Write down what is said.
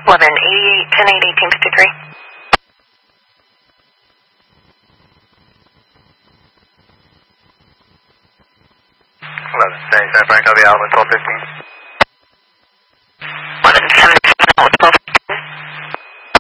1188, 10-8, 1853. 11, Frank, copy, Alvin, 1215.